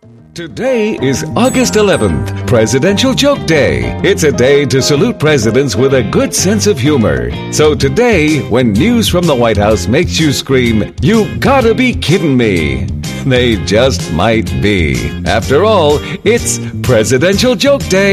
Today is August 11th, Presidential Joke Day. It's a day to salute presidents with a good sense of humor. So today, when news from the White House makes you scream, "You gotta be kidding me," they just might be. After all, it's Presidential Joke Day.